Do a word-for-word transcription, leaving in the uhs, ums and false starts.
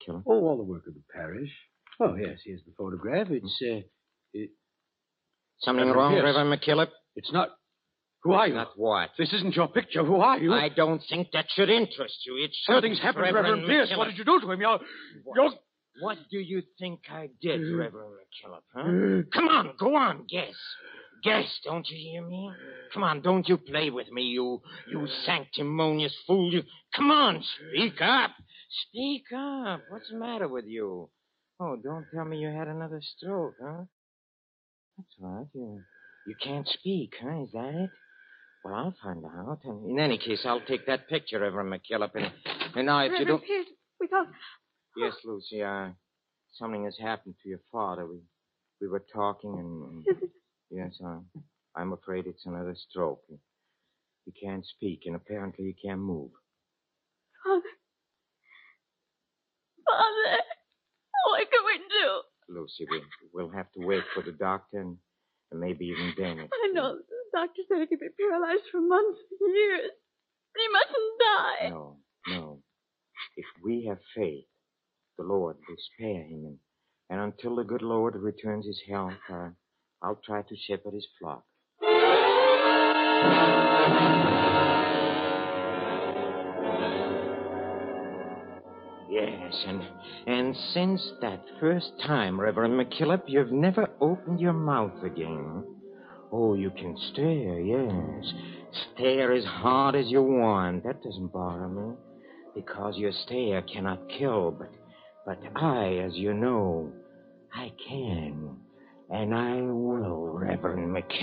McKillop? Oh, all the work of the parish. Oh, yes, here's the photograph. It's, uh... It... Something Reverend wrong, Pierce. Reverend McKillop? It's not... Who are you? Not what? This isn't your picture. Who are you? I don't think that should interest you. It should. Something's happened to Reverend Pierce. McKillop. What did you do to him? You're... What? You're... What do you think I did, Reverend McKillop, huh? Come on, go on, guess. Guess, don't you hear me? Come on, don't you play with me, you you sanctimonious fool. You, come on, speak up. Speak up. What's the matter with you? Oh, don't tell me you had another stroke, huh? That's right. You, you can't speak, huh? Is that it? Well, I'll find out. And in any case, I'll take that picture, Reverend McKillop. And, and now, if Reverend you don't... Pierce, we thought... Yes, Lucy, uh, something has happened to your father. We we were talking and... and yes, uh, I'm afraid it's another stroke. He, he can't speak, and apparently he can't move. Father. Father. What can we do? Lucy, we, we'll have to wait for the doctor and, and maybe even then. It, I know. The doctor said he could be paralyzed for months, years. He mustn't die. No, no. If we have faith, the Lord will spare him. And, and until the good Lord returns his health, uh, I'll try to shepherd his flock. Yes, and and since that first time, Reverend McKillop, you've never opened your mouth again. Oh, you can stare, yes. Stare as hard as you want. That doesn't bother me, because your stare cannot kill, but but I, as you know, I can. And I will, Reverend McKillop.